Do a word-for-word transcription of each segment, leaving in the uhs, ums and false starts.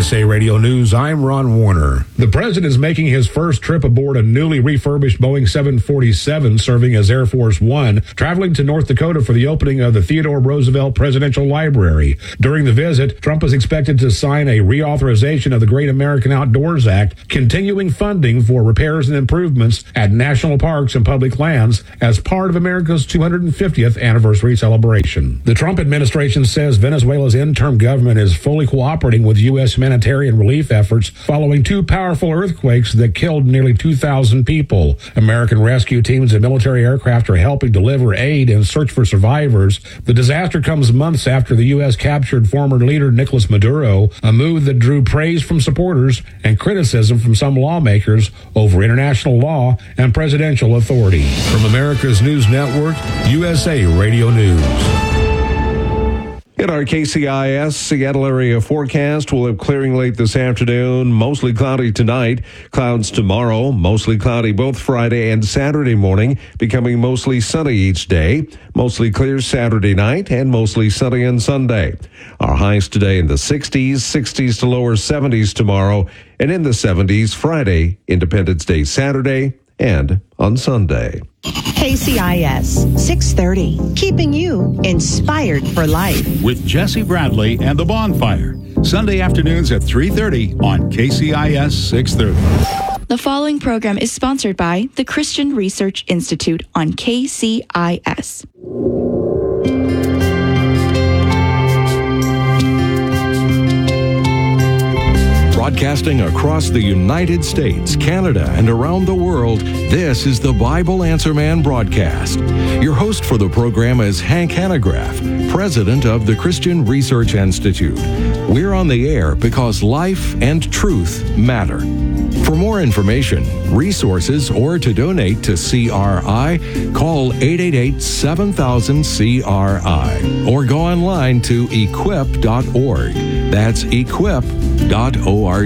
S A Radio News, I'm Ron Warner. The president is making his first trip aboard a newly refurbished Boeing seven forty-seven serving as Air Force One, traveling to North Dakota for the opening of the Theodore Roosevelt Presidential Library. During the visit, Trump is expected to sign a reauthorization of the Great American Outdoors Act, continuing funding for repairs and improvements at national parks and public lands as part of America's two hundred fiftieth anniversary celebration. The Trump administration says Venezuela's interim government is fully cooperating with U S humanitarian relief efforts following two powerful earthquakes that killed nearly two thousand people. American rescue teams and military aircraft are helping deliver aid and search for survivors. The disaster comes months after the U S captured former leader Nicolas Maduro, a move that drew praise from supporters and criticism from some lawmakers over international law and presidential authority. From America's News Network, U S A Radio News. In our K C I S Seattle area forecast, we'll have clearing late this afternoon, mostly cloudy tonight, clouds tomorrow, mostly cloudy both Friday and Saturday morning, becoming mostly sunny each day, mostly clear Saturday night, and mostly sunny on Sunday. Our highs today in the sixties, sixties to lower seventies tomorrow, and in the seventies Friday, Independence Day Saturday, and on Sunday. K C I S six thirty, keeping you inspired for life. With Jesse Bradley and The Bonfire, Sunday afternoons at three thirty on K C I S six thirty. The following program is sponsored by the Christian Research Institute on K C I S. Broadcasting across the United States, Canada, and around the world, this is the Bible Answer Man broadcast. Your host for the program is Hank Hanegraaff, president of the Christian Research Institute. We're on the air because life and truth matter. For more information, resources, or to donate to C R I, call eight eight eight, seven thousand, C R I or go online to equip dot org. That's equip dot org.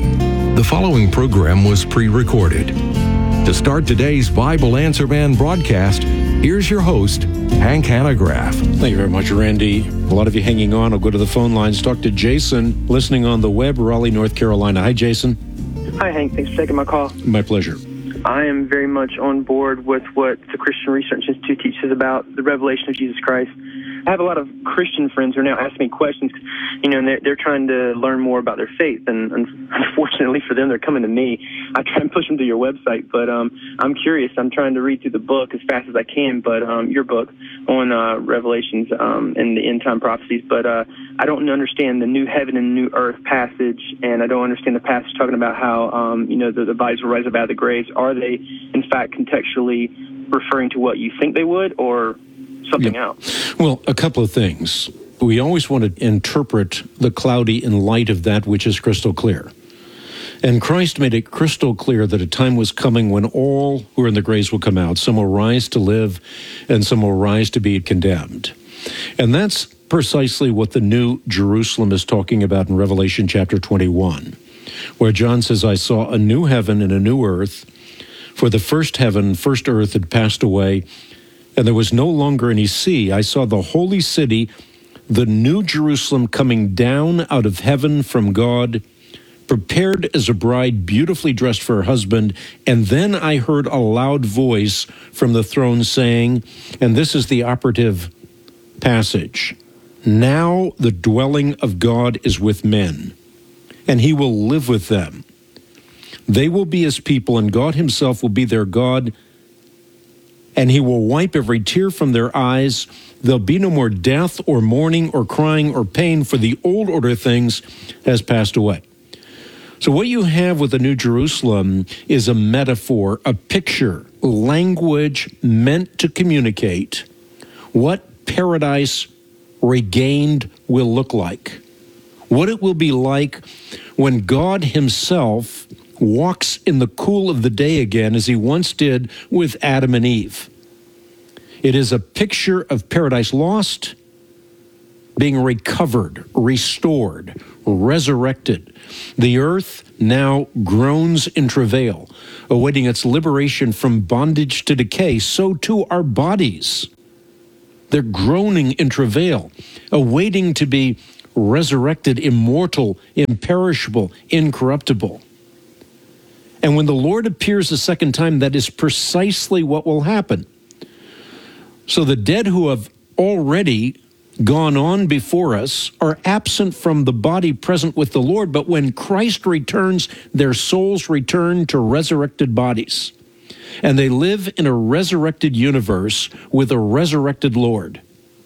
The following program was pre-recorded. To start today's Bible Answer Man broadcast, here's your host, Hank Hanegraaff. Thank you very much, Randy. A lot of you hanging on. I'll go to the phone lines. Talk to Jason, listening on the web, Raleigh, North Carolina. Hi, Jason. Hi, Hank. Thanks for taking my call. My pleasure. I am very much on board with what the Christian Research Institute teaches about the revelation of Jesus Christ. I have a lot of Christian friends who are now asking me questions, you know, and they're, they're trying to learn more about their faith. And, and unfortunately for them, they're coming to me. I try and push them to your website, but um, I'm curious. I'm trying to read through the book as fast as I can, but um, your book on uh, Revelations um, and the end time prophecies. But uh, I don't understand the new heaven and new earth passage, and I don't understand the passage talking about how, um, you know, the, the bodies will rise up out of the graves. Are they, in fact, contextually referring to what you think they would, or something yeah. else? Well, a couple of things. We always want to interpret the cloudy in light of that which is crystal clear. And Christ made it crystal clear that a time was coming when all who are in the graves will come out. Some will rise to live, and some will rise to be condemned. And that's precisely what the New Jerusalem is talking about in Revelation chapter twenty-one, where John says, I saw a new heaven and a new earth, for the first heaven, first earth had passed away, and there was no longer any sea. I saw the holy city, the New Jerusalem, coming down out of heaven from God, prepared as a bride beautifully dressed for her husband. And then I heard a loud voice from the throne saying, and this is the operative passage, now the dwelling of God is with men, and he will live with them. They will be his people, and God himself will be their God, and he will wipe every tear from their eyes. There'll be no more death or mourning or crying or pain, for the old order of things has passed away. So what you have with the New Jerusalem is a metaphor, a picture, language meant to communicate what paradise regained will look like, what it will be like when God himself walks in the cool of the day again, as he once did with Adam and Eve. It is a picture of paradise lost, being recovered, restored, resurrected. The earth now groans in travail, awaiting its liberation from bondage to decay. So too our bodies. They're groaning in travail, awaiting to be resurrected, immortal, imperishable, incorruptible. And when the Lord appears a second time, that is precisely what will happen. So the dead who have already gone on before us are absent from the body present with the Lord, but when Christ returns, their souls return to resurrected bodies. And they live in a resurrected universe with a resurrected Lord.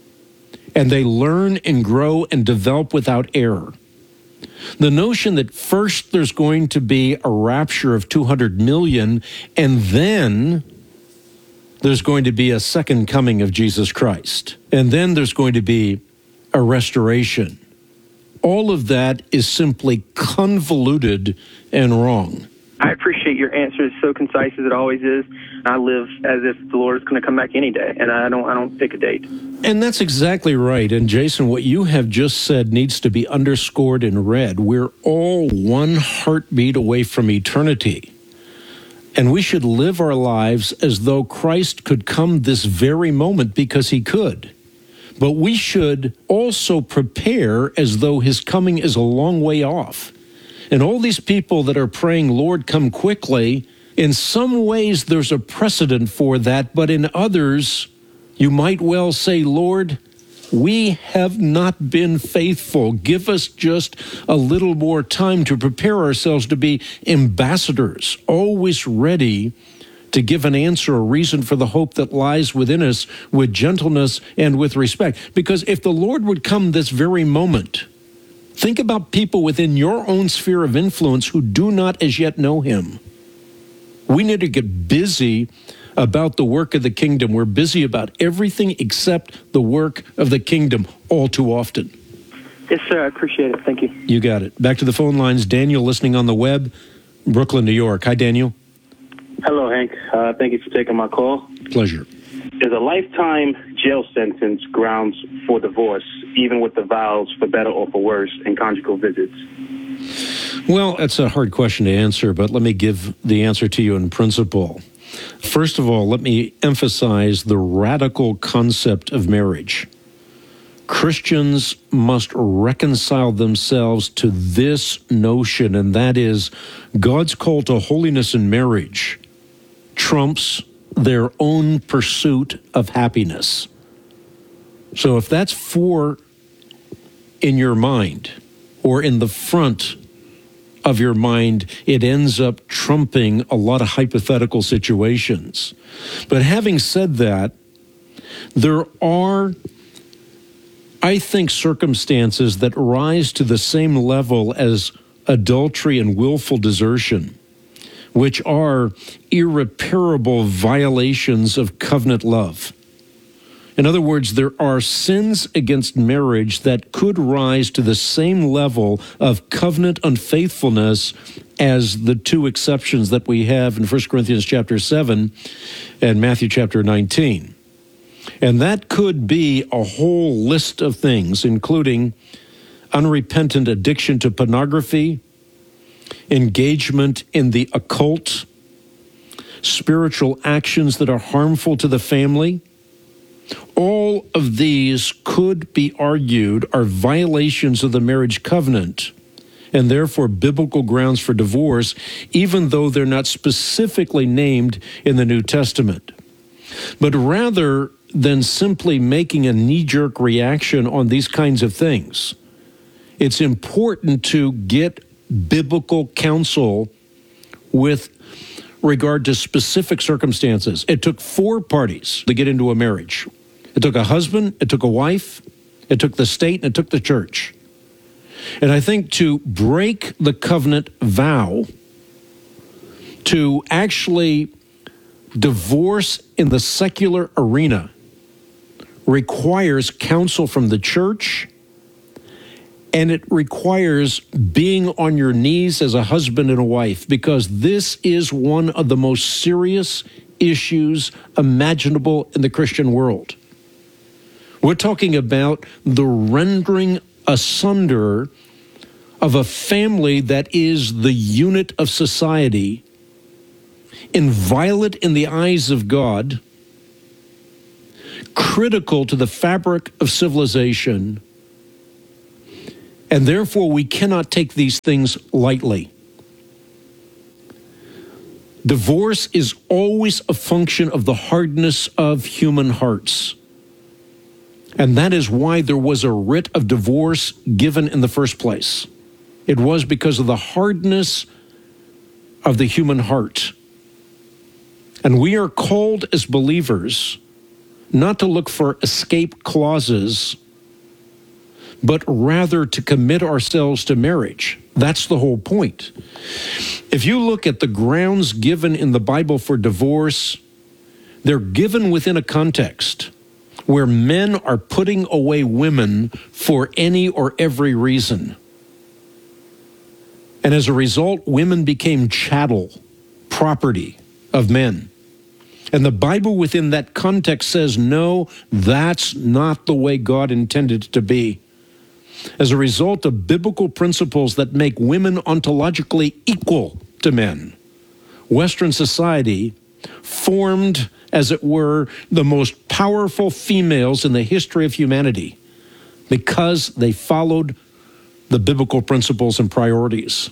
And they learn and grow and develop without error. The notion that first there's going to be a rapture of two hundred million, and then there's going to be a second coming of Jesus Christ, and then there's going to be a restoration. All of that is simply convoluted and wrong. I appreciate your answer. It's so concise as it always is. I live as if the Lord is going to come back any day, and I don't I don't pick a date. And that's exactly right. And Jason, what you have just said needs to be underscored in red. We're all one heartbeat away from eternity. And we should live our lives as though Christ could come this very moment, because he could. But we should also prepare as though his coming is a long way off. And all these people that are praying, Lord, come quickly, in some ways there's a precedent for that, but in others, you might well say, Lord, we have not been faithful. Give us just a little more time to prepare ourselves to be ambassadors, always ready to give an answer, a reason for the hope that lies within us, with gentleness and with respect. Because if the Lord would come this very moment, think about people within your own sphere of influence who do not as yet know him. We need to get busy about the work of the kingdom. We're busy about everything except the work of the kingdom all too often. Yes, sir. I appreciate it. Thank you. You got it. Back to the phone lines. Daniel, listening on the web, Brooklyn, New York. Hi, Daniel. Hello, Hank. Uh, thank you for taking my call. Pleasure. Is a lifetime jail sentence grounds for divorce, even with the vows for better or for worse and conjugal visits? Well, that's a hard question to answer, but let me give the answer to you in principle. First of all, let me emphasize the radical concept of marriage. Christians must reconcile themselves to this notion, and that is God's call to holiness in marriage trumps their own pursuit of happiness. So if that's for in your mind or in the front of your mind, it ends up trumping a lot of hypothetical situations. But having said that, there are, I think, circumstances that rise to the same level as adultery and willful desertion, which are irreparable violations of covenant love. In other words, there are sins against marriage that could rise to the same level of covenant unfaithfulness as the two exceptions that we have in First Corinthians chapter seven and Matthew chapter nineteen. And that could be a whole list of things, including unrepentant addiction to pornography, engagement in the occult, spiritual actions that are harmful to the family. All of these could be argued are violations of the marriage covenant and therefore biblical grounds for divorce, even though they're not specifically named in the New Testament. But rather than simply making a knee-jerk reaction on these kinds of things, it's important to get biblical counsel with regard to specific circumstances. It took four parties to get into a marriage. It took a husband, it took a wife, it took the state, and it took the church. And I think to break the covenant vow, to actually divorce in the secular arena, requires counsel from the church, and it requires being on your knees as a husband and a wife, because this is one of the most serious issues imaginable in the Christian world. We're talking about the rendering asunder of a family that is the unit of society, inviolate in the eyes of God, critical to the fabric of civilization, And therefore, we cannot take these things lightly. Divorce is always a function of the hardness of human hearts. And that is why there was a writ of divorce given in the first place. It was because of the hardness of the human heart. And we are called as believers not to look for escape clauses, but rather to commit ourselves to marriage. That's the whole point. If you look at the grounds given in the Bible for divorce, they're given within a context where men are putting away women for any or every reason. And as a result, women became chattel, property of men. And the Bible within that context says, no, that's not the way God intended it to be. As a result of biblical principles that make women ontologically equal to men, Western society formed, as it were, the most powerful females in the history of humanity because they followed the biblical principles and priorities.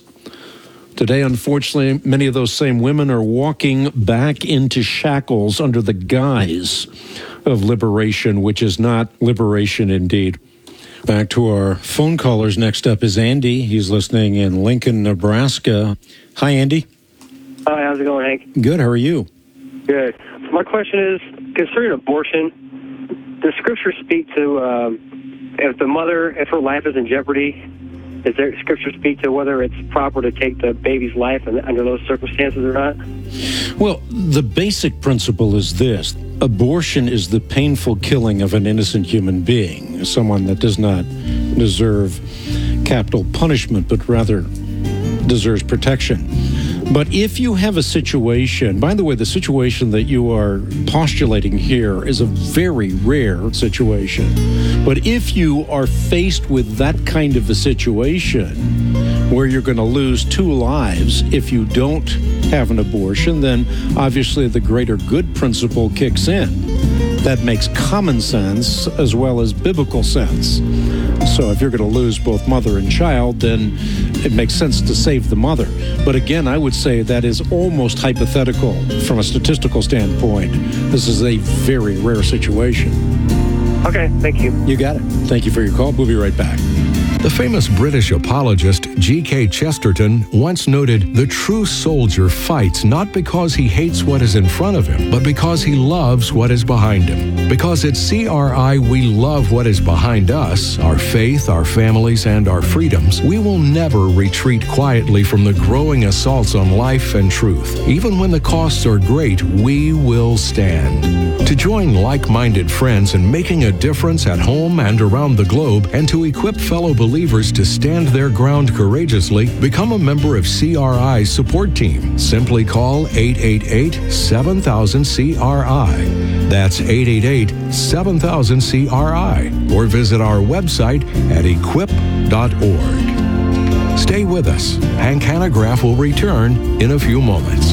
Today, unfortunately, many of those same women are walking back into shackles under the guise of liberation, which is not liberation indeed. Back to our phone callers. Next up is Andy. He's listening in Lincoln, Nebraska. Hi, Andy. Hi, how's it going, Hank? Good. How are you? Good. My question is, concerning abortion, does Scripture speak to um, if the mother, if her life is in jeopardy, does there Scripture speak to whether it's proper to take the baby's life under those circumstances or not? Well, the basic principle is this. Abortion is the painful killing of an innocent human being, someone that does not deserve capital punishment, but rather deserves protection. But if you have a situation, by the way, the situation that you are postulating here is a very rare situation. But if you are faced with that kind of a situation where you're going to lose two lives if you don't have an abortion, then obviously the greater good principle kicks in. That makes common sense as well as biblical sense. So if you're going to lose both mother and child, then it makes sense to save the mother. But again, I would say that is almost hypothetical from a statistical standpoint. This is a very rare situation. Okay, thank you. You got it. Thank you for your call. We'll be right back. The famous British apologist G K Chesterton once noted, "The true soldier fights not because he hates what is in front of him, but because he loves what is behind him. Because at C R I we love what is behind us, our faith, our families, and our freedoms, we will never retreat quietly from the growing assaults on life and truth. Even when the costs are great, we will stand." To join like-minded friends in making a difference at home and around the globe, and to equip fellow believers to stand their ground courageously, become a member of C R I's support team. Simply call eight eight eight, seven thousand, C R I. That's eight eight eight, seven thousand, C R I. Or visit our website at equip dot org. Stay with us. Hank Hanegraaff will return in a few moments.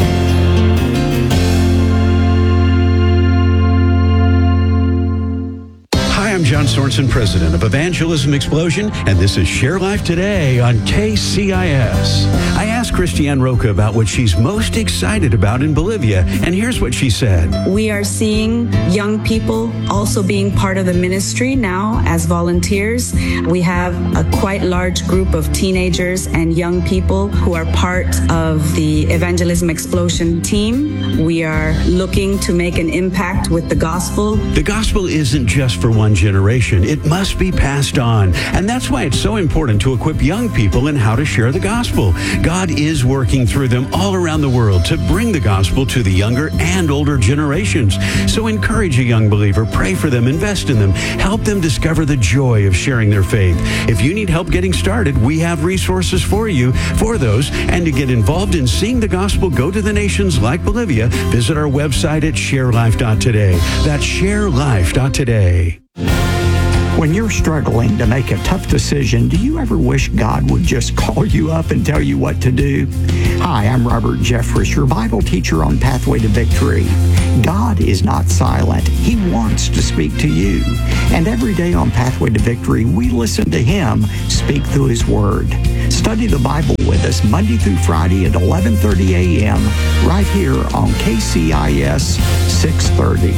I'm John Sorensen, president of Evangelism Explosion, and this is Share Life Today on K C I S. I asked Christiane Roca about what she's most excited about in Bolivia, and here's what she said. We are seeing young people also being part of the ministry now as volunteers. We have a quite large group of teenagers and young people who are part of the Evangelism Explosion team. We are looking to make an impact with the gospel. The gospel isn't just for one generation. Generation. It must be passed on. And that's why it's so important to equip young people in how to share the gospel. God is working through them all around the world to bring the gospel to the younger and older generations. So encourage a young believer, pray for them, invest in them, help them discover the joy of sharing their faith. If you need help getting started, we have resources for you for those. And to get involved in seeing the gospel go to the nations like Bolivia, visit our website at share life dot today. That's share life dot today. When you're struggling to make a tough decision, do you ever wish God would just call you up and tell you what to do? Hi, I'm Robert Jeffress, your Bible teacher on Pathway to Victory. God is not silent. He wants to speak to you. And every day on Pathway to Victory, we listen to Him speak through His Word. Study the Bible with us Monday through Friday at eleven thirty a.m. right here on K C I S six thirty.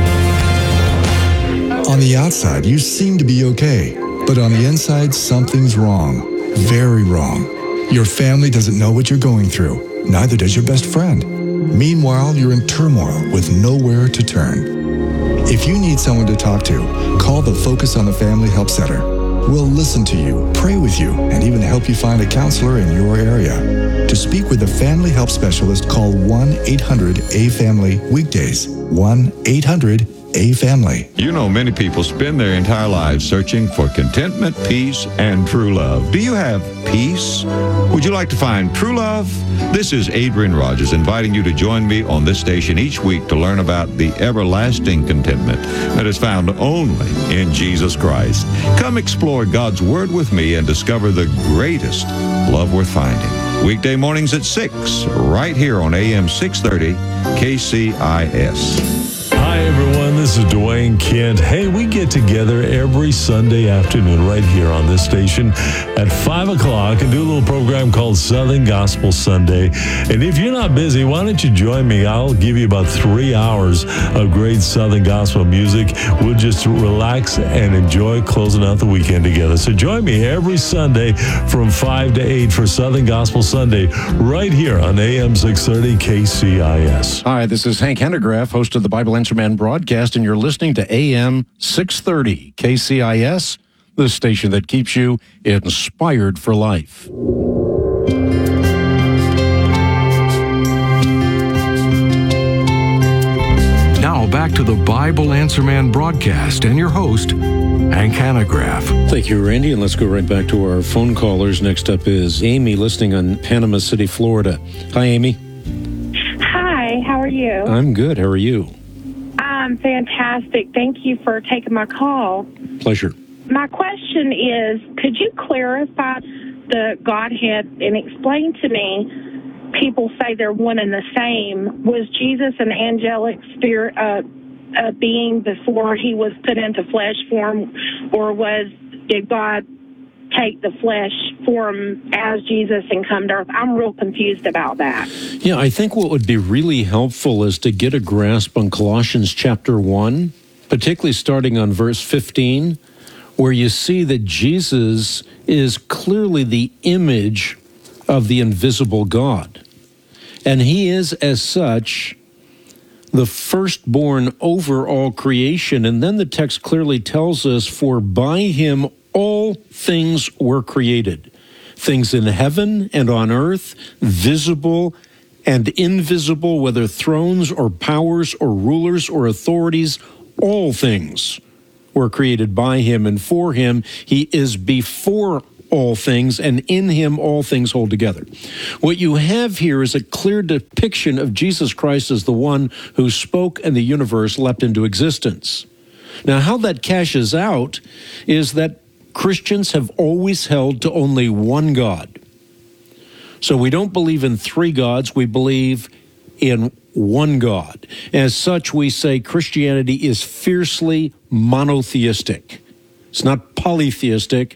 On the outside, you seem to be okay, but on the inside, something's wrong. Very wrong. Your family doesn't know what you're going through. Neither does your best friend. Meanwhile, you're in turmoil with nowhere to turn. If you need someone to talk to, call the Focus on the Family Help Center. We'll listen to you, pray with you, and even help you find a counselor in your area. To speak with a family help specialist, call one eight hundred A family weekdays. one eight hundred A family. You know, many people spend their entire lives searching for contentment, peace, and true love. Do you have peace? Would you like to find true love? This is Adrian Rogers inviting you to join me on this station each week to learn about the everlasting contentment that is found only in Jesus Christ. Come explore God's Word with me and discover the greatest love worth finding. Weekday mornings at six, right here on A M six thirty K C I S. Hi, everyone. This is Dwayne Kent. Hey, we get together every Sunday afternoon right here on this station at five o'clock and do a little program called Southern Gospel Sunday. And if you're not busy, why don't you join me? I'll give you about three hours of great Southern Gospel music. We'll just relax and enjoy closing out the weekend together. So join me every Sunday from five to eight for Southern Gospel Sunday right here on A M six thirty K C I S. Hi, this is Hank Hanegraaff, host of the Bible Answer Man broadcast, and you're listening to A M six thirty K C I S, the station that keeps you inspired for life. Now back to the Bible Answer Man broadcast and your host, Hank Hanegraaff. Thank you, Randy, and let's go right back to our phone callers. Next up is Amy, listening on Panama City, Florida. Hi, Amy. Hi, how are you? I'm good. How are you? I'm fantastic. Thank you for taking my call. Pleasure. My question is, could you clarify the Godhead and explain to me, people say they're one and the same. Was Jesus an angelic spirit, uh, a being before he was put into flesh form, or was did God take the flesh form as Jesus and come to earth? I'm real confused about that. Yeah, I think what would be really helpful is to get a grasp on Colossians chapter one, particularly starting on verse fifteen, where you see that Jesus is clearly the image of the invisible God. And he is, as such, the firstborn over all creation. And then the text clearly tells us, for by him all things were created, things in heaven and on earth, visible and invisible, whether thrones or powers or rulers or authorities, all things were created by him and for him. He is before all things, and in him all things hold together. What you have here is a clear depiction of Jesus Christ as the one who spoke and the universe leapt into existence. Now, how that cashes out is that Christians have always held to only one God. So we don't believe in three gods, we believe in one God. As such, we say Christianity is fiercely monotheistic. It's not polytheistic,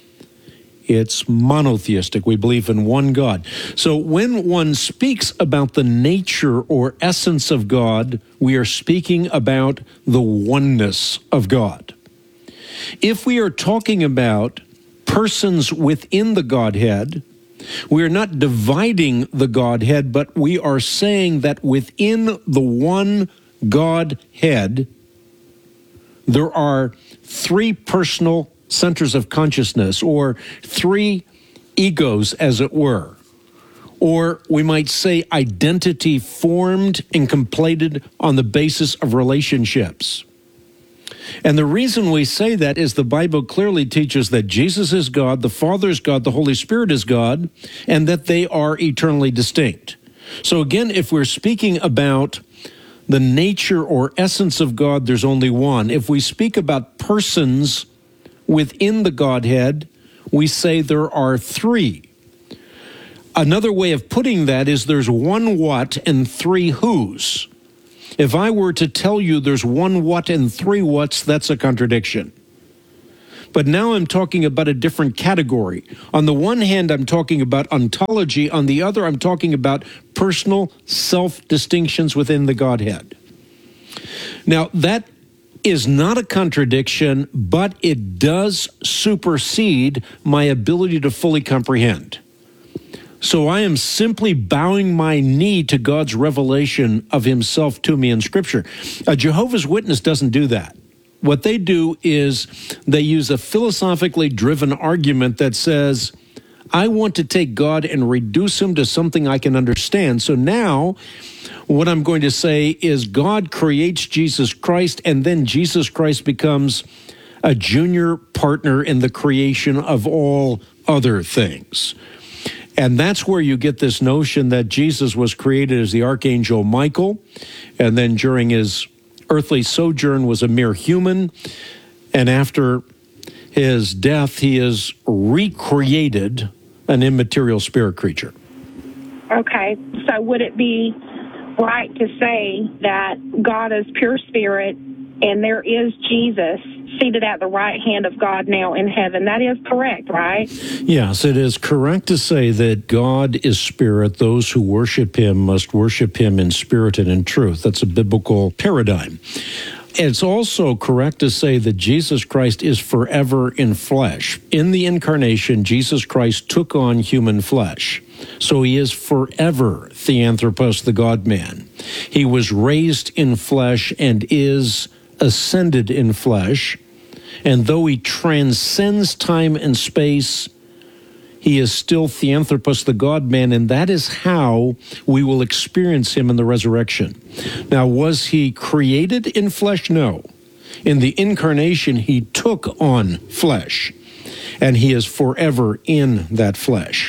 it's monotheistic. We believe in one God. So when one speaks about the nature or essence of God, we are speaking about the oneness of God. If we are talking about persons within the Godhead, we are not dividing the Godhead, but we are saying that within the one Godhead, there are three personal centers of consciousness, or three egos, as it were. Or we might say identity formed and completed on the basis of relationships. And the reason we say that is the Bible clearly teaches that Jesus is God, the Father is God, the Holy Spirit is God, and that they are eternally distinct. So again, if we're speaking about the nature or essence of God, there's only one. If we speak about persons, within the Godhead, we say there are three. Another way of putting that is there's one what and three whos. If I were to tell you there's one what and three whats, that's a contradiction. But now I'm talking about a different category. On the one hand, I'm talking about ontology. On the other, I'm talking about personal self-distinctions within the Godhead. Now, that is not a contradiction, but it does supersede my ability to fully comprehend. So I am simply bowing my knee to God's revelation of himself to me in Scripture. A Jehovah's Witness doesn't do that. What they do is they use a philosophically driven argument that says, I want to take God and reduce him to something I can understand. So now what I'm going to say is God creates Jesus Christ, and then Jesus Christ becomes a junior partner in the creation of all other things. And that's where you get this notion that Jesus was created as the Archangel Michael, and then during his earthly sojourn was a mere human, and after his death, he is recreated an immaterial spirit creature. Okay, so would it be right to say that God is pure spirit and there is Jesus seated at the right hand of God now in heaven? That is correct, right? Yes, it is correct to say that God is spirit. Those who worship him must worship him in spirit and in truth. That's a biblical paradigm. It's also correct to say that Jesus Christ is forever in flesh. In the incarnation, Jesus Christ took on human flesh. So he is forever Theanthropos, the God-man. He was raised in flesh and is ascended in flesh. And though he transcends time and space, he is still Theanthropos, the God-man, and that is how we will experience him in the resurrection. Now, was he created in flesh? No. In the incarnation, he took on flesh, and he is forever in that flesh.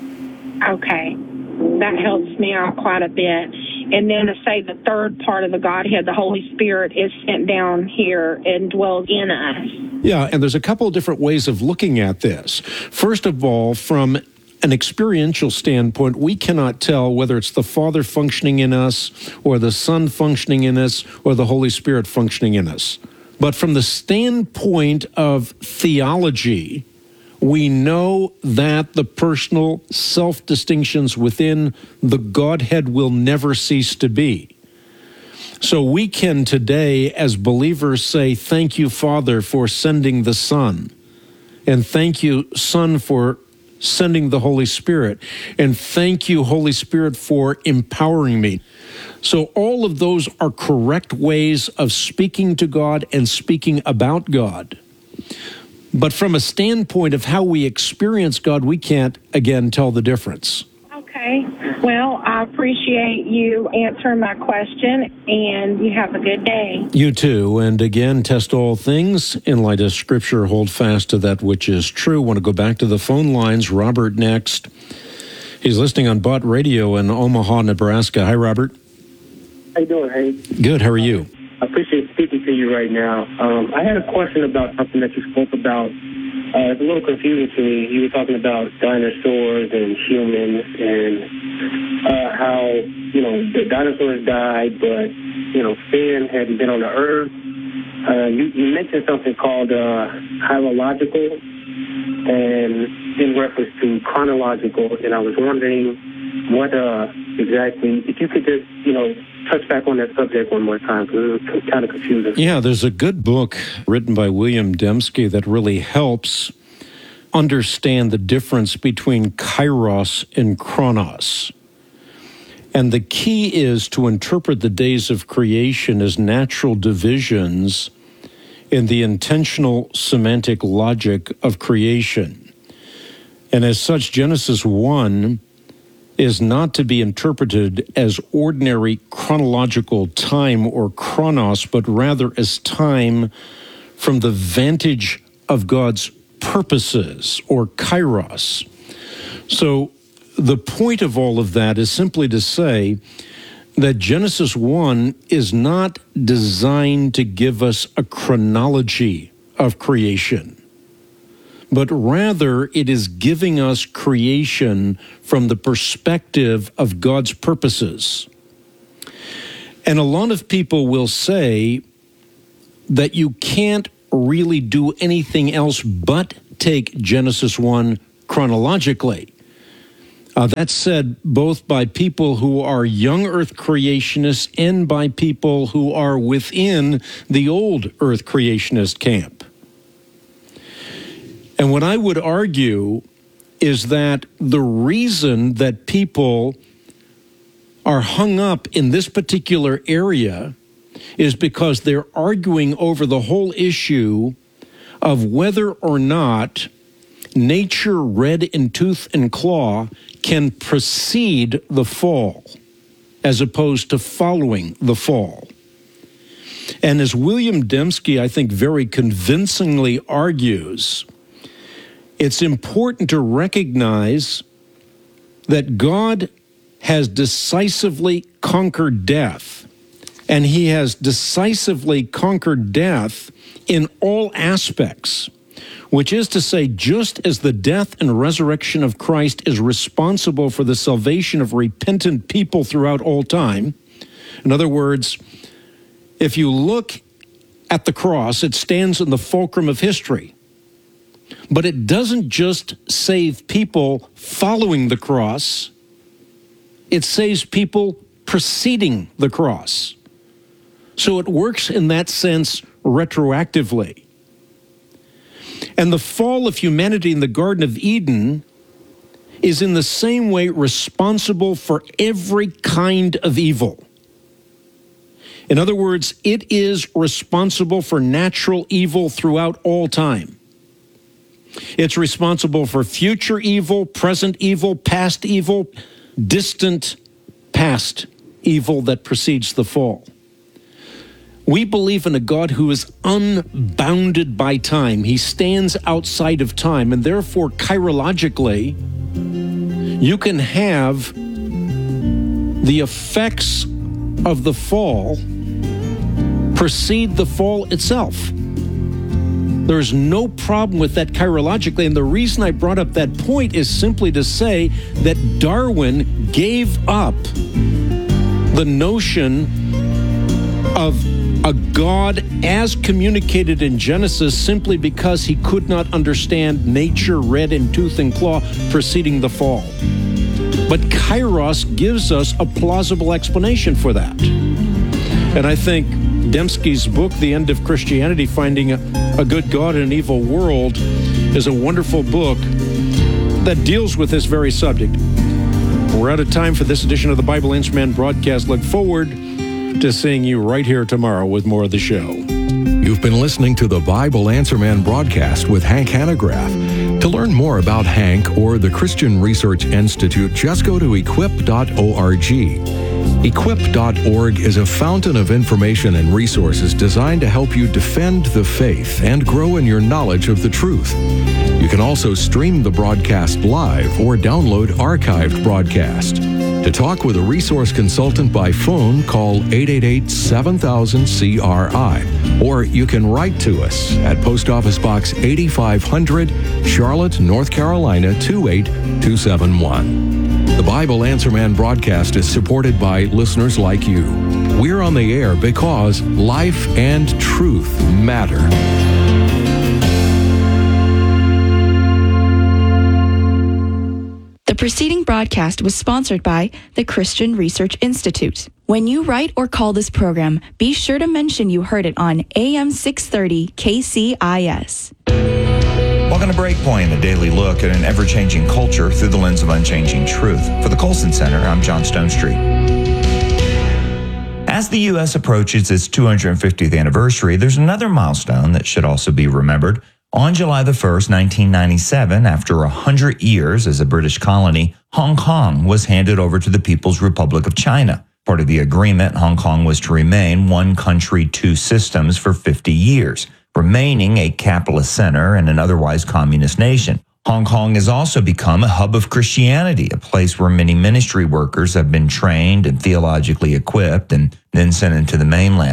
Okay. That helps me out quite a bit. And then to say the third part of the Godhead, the Holy Spirit, is sent down here and dwells in us. Yeah, and there's a couple of different ways of looking at this. First of all, from an experiential standpoint, we cannot tell whether it's the Father functioning in us or the Son functioning in us or the Holy Spirit functioning in us. But from the standpoint of theology, we know that the personal self-distinctions within the Godhead will never cease to be. So we can today, as believers, say, thank you, Father, for sending the Son. And thank you, Son, for sending the Holy Spirit. And thank you, Holy Spirit, for empowering me. So all of those are correct ways of speaking to God and speaking about God. But from a standpoint of how we experience God, we can't, again, tell the difference. Okay. Well, I appreciate you answering my question, and you have a good day. You too. And again, test all things in light of Scripture. Hold fast to that which is true. Want to go back to the phone lines. Robert next. He's listening on Bott Radio in Omaha, Nebraska. Hi, Robert. How you doing, Hank? Good. How are you? I appreciate speaking to you right now. Um, I had a question about something that you spoke about. Uh, it's a little confusing to me. You were talking about dinosaurs and humans and uh, how, you know, the dinosaurs died, but, you know, sin hadn't been on the earth. Uh, you, you mentioned something called uh, hierological and in reference to chronological, and I was wondering what uh, exactly, if you could just, you know, touch back on that subject one more time, because it was kind of confusing. Yeah, there's a good book written by William Dembski that really helps understand the difference between kairos and chronos. And the key is to interpret the days of creation as natural divisions in the intentional semantic logic of creation. And as such, Genesis one is not to be interpreted as ordinary chronological time or chronos, but rather as time from the vantage of God's purposes, or kairos. So the point of all of that is simply to say that Genesis one is not designed to give us a chronology of creation. but rather it is giving us creation from the perspective of God's purposes. And a lot of people will say that you can't really do anything else but take Genesis one chronologically. Uh, that's said both by people who are young earth creationists and by people who are within the old earth creationist camp. And what I would argue is that the reason that people are hung up in this particular area is because they're arguing over the whole issue of whether or not nature red in tooth and claw can precede the fall as opposed to following the fall. And as William Dembski, I think, very convincingly argues, it's important to recognize that God has decisively conquered death, and he has decisively conquered death in all aspects, which is to say, just as the death and resurrection of Christ is responsible for the salvation of repentant people throughout all time. In other words, if you look at the cross, it stands in the fulcrum of history. But it doesn't just save people following the cross, it saves people preceding the cross. So it works in that sense retroactively. And the fall of humanity in the Garden of Eden is in the same way responsible for every kind of evil. In other words, it is responsible for natural evil throughout all time. It's responsible for future evil, present evil, past evil, distant past evil that precedes the fall. We believe in a God who is unbounded by time. He stands outside of time, and therefore, chirologically, you can have the effects of the fall precede the fall itself. There's no problem with that chirologically, and the reason I brought up that point is simply to say that Darwin gave up the notion of a God as communicated in Genesis simply because he could not understand nature red in tooth and claw preceding the fall. But Kairos gives us a plausible explanation for that. And I think Dembski's book, The End of Christianity, Finding a, a Good God in an Evil World, is a wonderful book that deals with this very subject. We're out of time for this edition of the Bible Answer Man broadcast. Look forward to seeing you right here tomorrow with more of the show. You've been listening to the Bible Answer Man broadcast with Hank Hanegraaff. To learn more about Hank or the Christian Research Institute, just go to equip dot org. equip dot org is a fountain of information and resources designed to help you defend the faith and grow in your knowledge of the truth. You can also stream the broadcast live or download archived broadcast. To talk with a resource consultant by phone, call eight eight eight, seven thousand, C R I, or you can write to us at Post Office Box eighty-five hundred, Charlotte, North Carolina, two eight two seven one. The Bible Answer Man broadcast is supported by listeners like you. We're on the air because life and truth matter. The preceding broadcast was sponsored by the Christian Research Institute. When you write or call this program, be sure to mention you heard it on A M six thirty K C I S. Welcome to Breakpoint, a daily look at an ever-changing culture through the lens of unchanging truth. For the Colson Center, I'm John Stonestreet. As the U S approaches its two hundred fiftieth anniversary, there's another milestone that should also be remembered. On July the first, nineteen ninety-seven, after one hundred years as a British colony, Hong Kong was handed over to the People's Republic of China. Part of the agreement, Hong Kong was to remain one country, two systems for fifty years, remaining a capitalist center in an otherwise communist nation. Hong Kong has also become a hub of Christianity, a place where many ministry workers have been trained and theologically equipped and then sent into the mainland.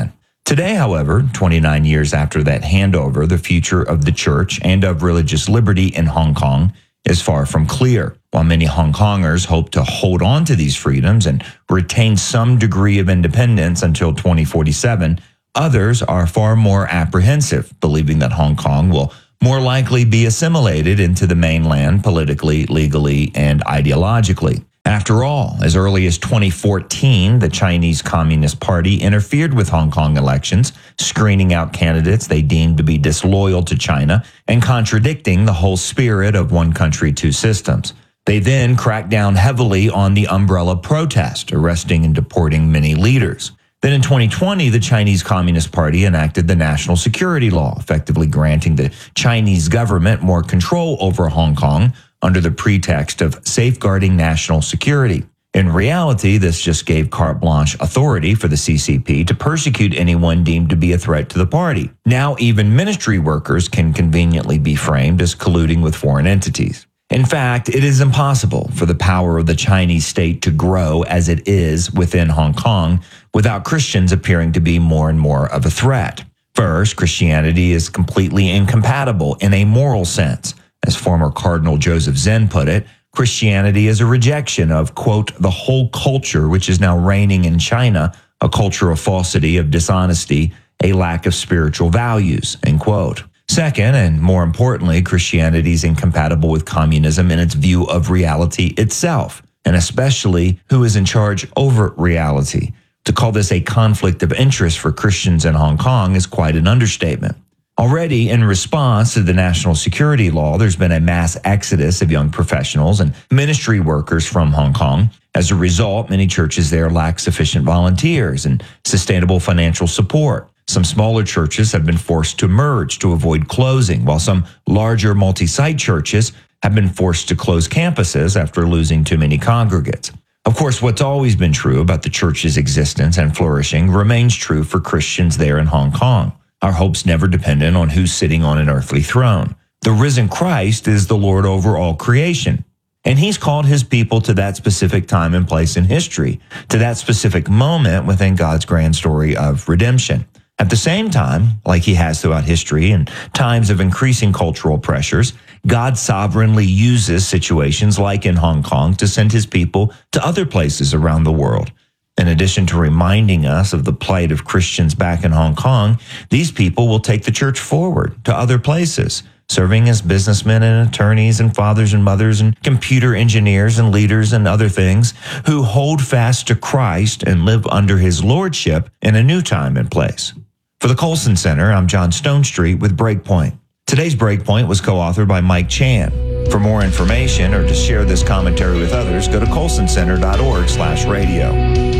Today, however, twenty-nine years after that handover, the future of the church and of religious liberty in Hong Kong is far from clear. While many Hong Kongers hope to hold on to these freedoms and retain some degree of independence until twenty forty-seven, others are far more apprehensive, believing that Hong Kong will more likely be assimilated into the mainland politically, legally, and ideologically. After all, as early as twenty fourteen, the Chinese Communist Party interfered with Hong Kong elections, screening out candidates they deemed to be disloyal to China and contradicting the whole spirit of one country, two systems. They then cracked down heavily on the umbrella protest, arresting and deporting many leaders. Then in twenty twenty, the Chinese Communist Party enacted the National Security Law, effectively granting the Chinese government more control over Hong Kong under the pretext of safeguarding national security. In reality, this just gave carte blanche authority for the C C P to persecute anyone deemed to be a threat to the party. Now even ministry workers can conveniently be framed as colluding with foreign entities. In fact, it is impossible for the power of the Chinese state to grow as it is within Hong Kong without Christians appearing to be more and more of a threat. First, Christianity is completely incompatible in a moral sense. As former Cardinal Joseph Zen put it, Christianity is a rejection of, quote, the whole culture which is now reigning in China, a culture of falsity, of dishonesty, a lack of spiritual values, end quote. Second, and more importantly, Christianity is incompatible with communism in its view of reality itself, and especially who is in charge over reality. To call this a conflict of interest for Christians in Hong Kong is quite an understatement. Already, in response to the national security law, there's been a mass exodus of young professionals and ministry workers from Hong Kong. As a result, many churches there lack sufficient volunteers and sustainable financial support. Some smaller churches have been forced to merge to avoid closing, while some larger multi-site churches have been forced to close campuses after losing too many congregates. Of course, what's always been true about the church's existence and flourishing remains true for Christians there in Hong Kong. Our hope's never dependent on who's sitting on an earthly throne. The risen Christ is the Lord over all creation, and he's called his people to that specific time and place in history, to that specific moment within God's grand story of redemption. At the same time, like he has throughout history in times of increasing cultural pressures, God sovereignly uses situations like in Hong Kong to send his people to other places around the world. In addition to reminding us of the plight of Christians back in Hong Kong, these people will take the church forward to other places, serving as businessmen and attorneys and fathers and mothers and computer engineers and leaders and other things who hold fast to Christ and live under his lordship in a new time and place. For the Colson Center, I'm John Stonestreet with Breakpoint. Today's Breakpoint was co-authored by Mike Chan. For more information or to share this commentary with others, go to colson center dot org slash radio.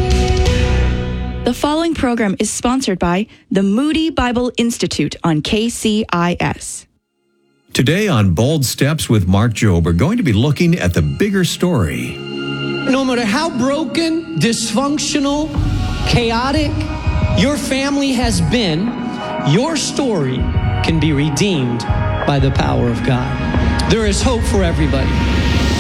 The following program is sponsored by the Moody Bible Institute on K C I S. Today on Bold Steps with Mark Jobe, we're going to be looking at the bigger story. No matter how broken, dysfunctional, chaotic your family has been, your story can be redeemed by the power of God. There is hope for everybody.